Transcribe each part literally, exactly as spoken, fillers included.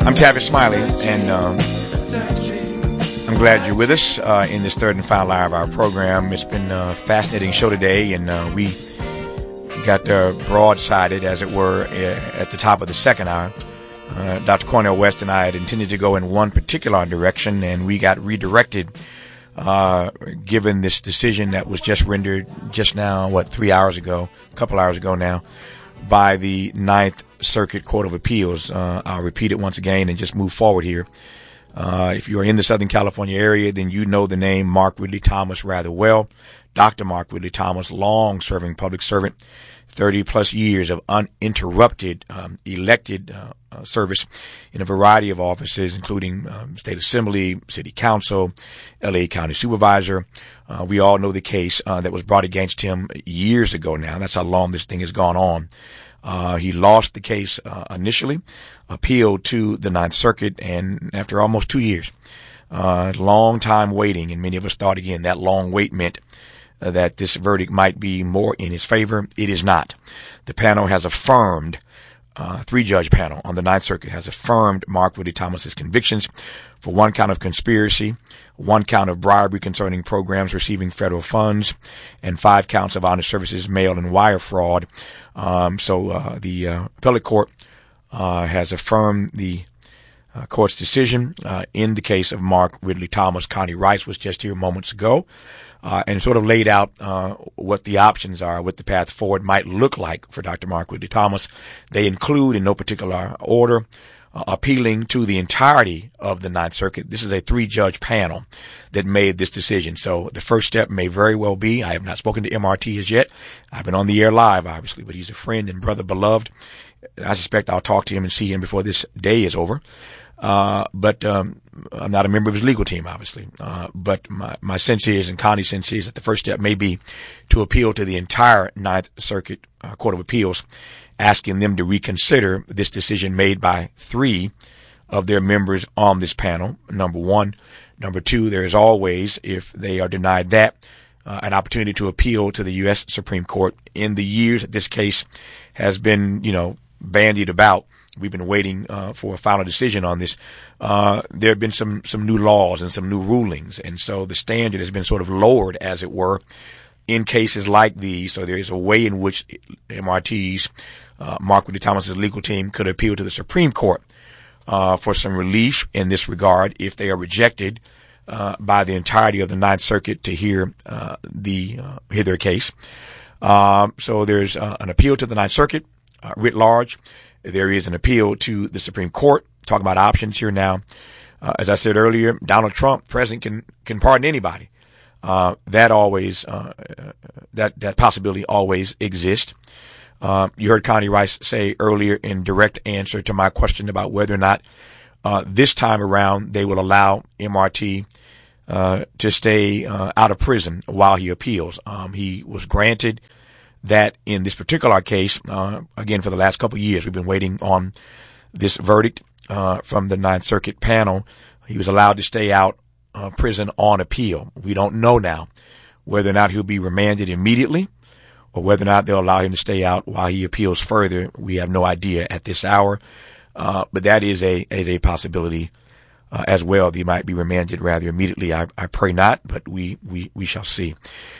I'm Tavis Smiley, and um, I'm glad you're with us uh, in this third and final hour of our program. It's been a fascinating show today, and uh, we got uh, broadsided, as it were, at the top of the second hour. Uh, Doctor Cornel West and I had intended to go in one particular direction, and we got redirected uh, given this decision that was just rendered just now, what, three hours ago, a couple hours ago now, by the Ninth Circuit Court of Appeals. Uh, I'll repeat it once again and just move forward here. Uh, if you are in the Southern California area, then you know the name Mark Ridley Thomas rather well. Doctor Mark Ridley Thomas, long-serving public servant, thirty plus years of uninterrupted um, elected uh, uh, service in a variety of offices, including um, State Assembly, City Council, L A County Supervisor. Uh, we all know the case uh, that was brought against him years ago now. That's how long this thing has gone on. Uh, he lost the case uh, initially, appealed to the Ninth Circuit, and after almost two years, uh, long time waiting, and many of us thought, again, that long wait meant uh, that this verdict might be more in his favor. It is not. The panel has affirmed, uh, three-judge panel on the Ninth Circuit has affirmed Mark Ridley Thomas's convictions for one count of conspiracy, one count of bribery concerning programs receiving federal funds, and five counts of honest services mail and wire fraud. Um, so uh, the uh, appellate court uh, has affirmed the uh, court's decision uh, in the case of Mark Ridley Thomas. Connie Rice was just here moments ago uh, and sort of laid out uh, what the options are, what the path forward might look like for Doctor Mark Ridley Thomas. They include, in no particular order, Uh, appealing to the entirety of the Ninth Circuit. This is a three-judge panel that made this decision. So the first step may very well be, I have not spoken to M R T as yet. I've been on the air live, obviously, but he's a friend and brother beloved. I suspect I'll talk to him and see him before this day is over. Uh, but um, I'm not a member of his legal team, obviously. Uh, but my, my sense is, and Connie's sense is, that the first step may be to appeal to the entire Ninth Circuit uh, Court of Appeals, asking them to reconsider this decision made by three of their members on this panel, number one. Number two, there is always, if they are denied that, uh, an opportunity to appeal to the U S Supreme Court. In the years that this case has been, you know, bandied about, we've been waiting uh, for a final decision on this. Uh, there have been some, some new laws and some new rulings, and so the standard has been sort of lowered, as it were, in cases like these. So there is a way in which M R T's Uh, Mark Ridley Thomas's legal team could appeal to the Supreme Court uh, for some relief in this regard if they are rejected uh, by the entirety of the Ninth Circuit to hear uh, the uh, hear their case. Um, so there's uh, an appeal to the Ninth Circuit uh, writ large. There is an appeal to the Supreme Court. Talking about options here now. Uh, as I said earlier, Donald Trump, president, can can pardon anybody. Uh, that always uh, that that possibility always exists. Uh, you heard Connie Rice say earlier in direct answer to my question about whether or not uh, this time around they will allow M R T uh, to stay uh, out of prison while he appeals. Um, he was granted that in this particular case. Uh, again, for the last couple of years, we've been waiting on this verdict uh, from the Ninth Circuit panel. He was allowed to stay out of prison on appeal. We don't know now whether or not he'll be remanded immediately, or whether or not they'll allow him to stay out while he appeals further. We have no idea at this hour. Uh, but that is a, is a possibility, uh, as well. He might be remanded rather immediately. I, I pray not, but we, we, we shall see.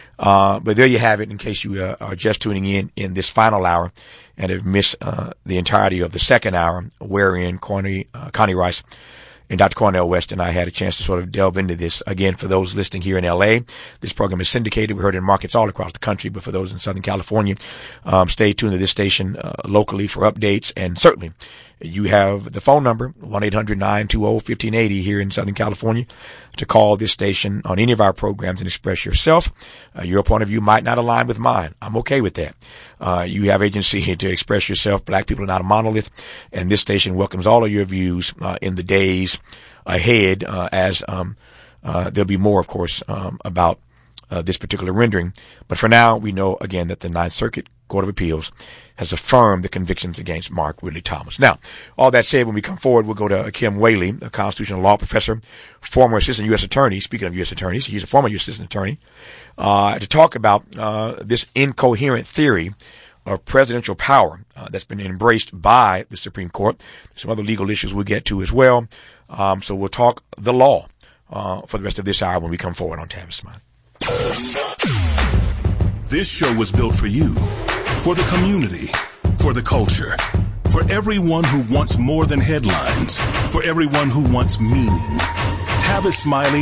Uh, but there you have it in case you uh, are just tuning in in this final hour and have missed, uh, the entirety of the second hour, wherein Connie, uh, Connie Rice and Doctor Cornel West and I had a chance to sort of delve into this. Again, for those listening here in L A, this program is syndicated. We heard it in markets all across the country, but for those in Southern California, um, stay tuned to this station uh, locally for updates. And certainly, you have the phone number, one eight hundred nine two zero one five eight zero here in Southern California, to call this station on any of our programs and express yourself. Uh, your point of view might not align with mine. I'm okay with that. Uh, you have agency to express yourself. Black people are not a monolith, and this station welcomes all of your views uh, in the days ahead, uh, as um, uh, there'll be more, of course, um, about uh, this particular rendering. But for now, we know, again, that the Ninth Circuit Court of Appeals has affirmed the convictions against Mark Ridley Thomas. Now, all that said, when we come forward, we'll go to Kim Whaley, a constitutional law professor, former assistant U S attorney. Speaking of U S attorneys, he's a former U S assistant attorney, uh, to talk about uh, this incoherent theory of presidential power uh, that's been embraced by the Supreme Court. Some other legal issues we'll get to as well. Um, so we'll talk the law uh, for the rest of this hour when we come forward on Tavis Smiley. This show was built for you, for the community, for the culture, for everyone who wants more than headlines, for everyone who wants meaning. Tavis Smiley